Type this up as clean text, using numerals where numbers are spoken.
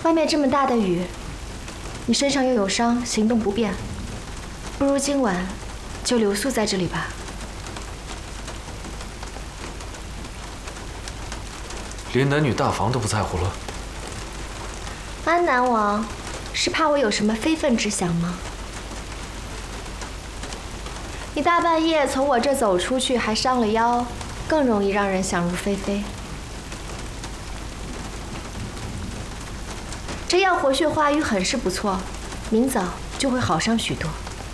外面这么大的雨，你身上又有伤，行动不便，不如今晚就留宿在这里吧。 连男女大防都不在乎了？ 安南王是怕我有什么非分之想吗？你大半夜从我这走出去，还伤了腰，更容易让人想入非非。这样活血化瘀很是不错，明早就会好上许多。